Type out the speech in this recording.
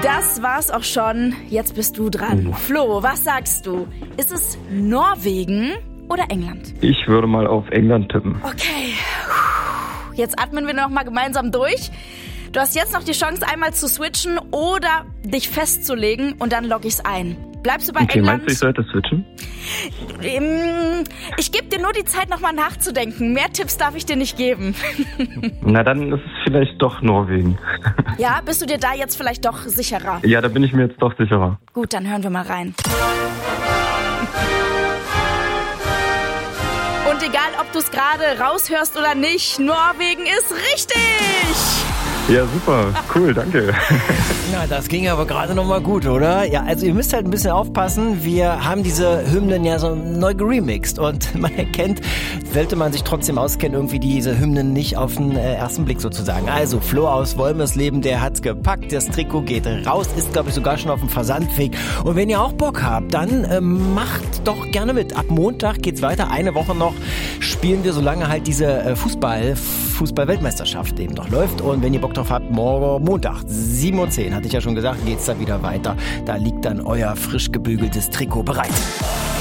Das war's auch schon. Jetzt bist du dran. Flo, was sagst du? Ist es Norwegen oder England? Ich würde mal auf England tippen. Okay. Jetzt atmen wir noch mal gemeinsam durch. Du hast jetzt noch die Chance, einmal zu switchen oder dich festzulegen und dann logge ich's ein. Bleibst du bei England? Meinst du, ich sollte switchen? Ich gebe dir nur die Zeit, nochmal nachzudenken. Mehr Tipps darf ich dir nicht geben. Na, dann ist es vielleicht doch Norwegen. Ja, bist du dir da jetzt vielleicht doch sicherer? Ja, da bin ich mir jetzt doch sicherer. Gut, dann hören wir mal rein. Und egal, ob du es gerade raushörst oder nicht, Norwegen ist richtig! Ja, super. Cool, danke. Na, das ging aber gerade noch mal gut, oder? Ja, also ihr müsst halt ein bisschen aufpassen. Wir haben diese Hymnen ja so neu geremixed und man erkennt, sollte man sich trotzdem auskennen, irgendwie diese Hymnen nicht auf den ersten Blick sozusagen. Also Flo aus Wolmersleben, der hat's gepackt. Das Trikot geht raus, ist glaube ich sogar schon auf dem Versandweg. Und wenn ihr auch Bock habt, dann macht doch gerne mit. Ab Montag geht's weiter. Eine Woche noch spielen wir, solange halt diese Fußball-Weltmeisterschaft eben noch läuft. Und wenn ihr Bock drauf habt, morgen Montag, 7:10 Uhr, hatte ich ja schon gesagt, geht's dann wieder weiter. Da liegt dann euer frisch gebügeltes Trikot bereit.